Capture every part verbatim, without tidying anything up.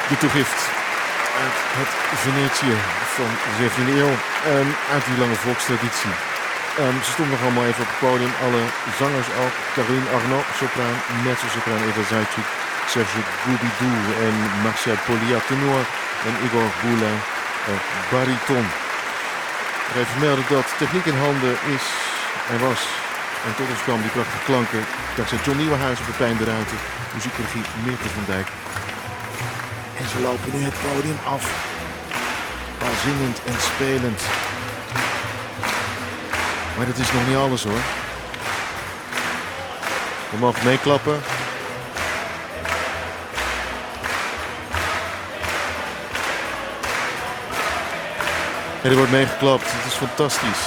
De toegift uit het Venetië van de zeventiende eeuw. Um, uit die lange volkstraditie. Um, ze stonden nog allemaal even op het podium. Alle zangers ook. Caroline Arnaud, sopraan. Mezzo-sopraan Eva Zajcik. Serge Goubidou en Marcel Polia, tenor. En Igor Boula, uh, bariton. Ik ga even vermelden dat techniek in handen is en was. En tot ons kwam die prachtige klanken. Dankzij John Nieuwenhuis op de Pijn de Ruiter. Muziekregie Mirko van Dijk. En ze lopen nu het podium af. Al zingend en spelend. Maar dat is nog niet alles hoor. We mogen meeklappen. En er wordt meegeklapt. Het is fantastisch.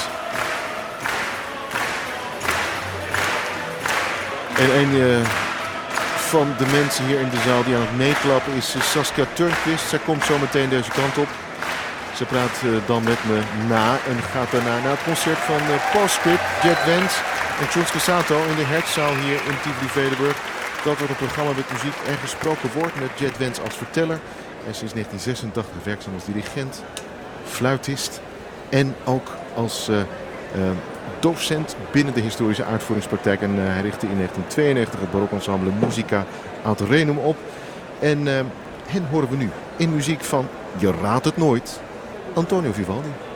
En een uh, van de mensen hier in de zaal die aan het meeklappen is uh, Saskia Turnquist. Zij komt zo meteen deze kant op. Ze praat uh, dan met me na en gaat daarna naar het concert van uh, Postscript, Jet Wens en Shunsuke Sato in de Hertzaal hier in Tivoli-Vredenburg. Dat wordt een programma met muziek en gesproken woord met Jet Wens als verteller. En sinds negentien zesentachtig werkzaam als dirigent, fluitist en ook als uh, uh, docent binnen de historische uitvoeringspraktijk. En uh, hij richtte in negentien tweeënnegentig het barokensemble Musica ad Renum op. En uh, hen horen we nu in muziek van, je raadt het nooit, Antonio Vivaldi.